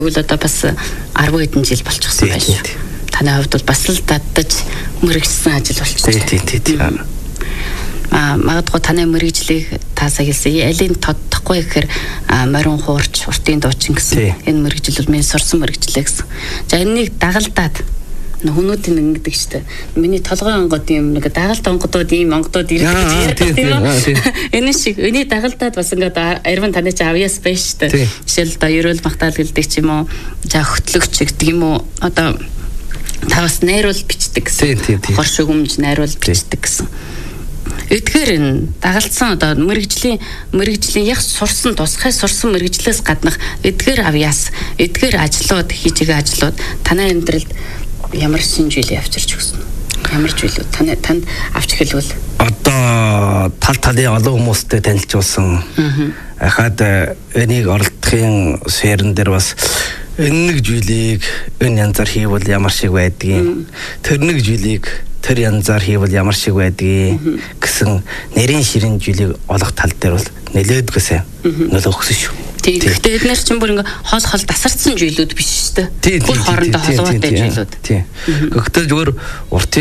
Тэгвэл одоо бас 10 хэдэн жил болчихсон байж. Таны хувьд бол бас л даддаж мэрэгжсэн ажил болчихсон. Тийм. Магадгүй таны мэрэгжлийг таасаа хэлсэн. Алийг тодтохгүй гэхээр морин хуурч, уртын дуучин гэсэн. Энэ мэрэгжил бол миний сурсан мэрэгжлээ гэсэн. За энэнийг дагалдаад хүмүүдийн ингэдэг штэ. Миний толгой онгод юм нэг дагалт онгодууд ийм онгодууд ирдэг тийм. Энэ шиг энийг дагалдаад бас ингээд арван таны чи авьяас байж штэ. Жишээл одоо ерөөл магтаал гэлдэг ч юм уу. За хөтлөгч гэдэг юм уу. Одоо тавас найруул бичдэг гэсэн. Хорш өгөмж найруул бичдэг гэсэн. Эдгээр энэ дагалдсан одоо мэрэгжлийн яг сурсан тусгай сурсан мэрэгжлээс гаднах эдгээр авьяас, эдгээр ажлууд хийж байгаа ажлууд танай амьдралд ямар шинжил явчирч өгсөн үү? Ямар зүйлүүд танд авч эхэлвэл одоо талын олон хүмүүстэй танилцуулсан. Ахад энийг оролдохын сферэн дээр бас энэ нэг зүйлийг энэ янзаар хийвэл ямар шиг байдгийг, тэр нэг зүйлийг тэр янзаар хийвэл ямар шиг байдгийг гэсэн нэрийн ширин зүйлийг олох тал дээр бол нэлээдгүйсэ нөлөө өгсөн шүү. Тэгэхдээ эдгээр чинь бүр ингээ хол тасарсан зүйлүүд биш шүү дээ. Бүр хоорондоо холбоотой зүйлүүд. Гэхдээ зүгээр урт